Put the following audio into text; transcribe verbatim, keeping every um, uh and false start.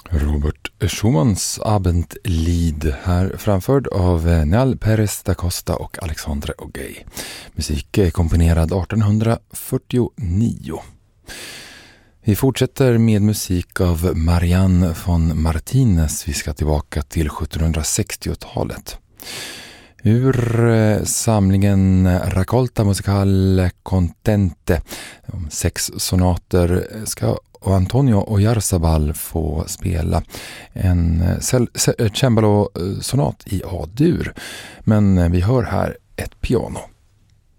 Robert Schumanns Abendlied, här framförd av Nell Perez da Costa och Alexandre O'Gay. Musik är komponerad arton fyrtionio. Vi fortsätter med musik av Marianne von Martinez. Vi ska tillbaka till sjuttonhundrasextiotalet. Ur samlingen Raccolta Musicale Contente, sex sonater, ska Antonio Oyarzabal få spela en cembalo-sonat i A-dur. Men vi hör här ett piano.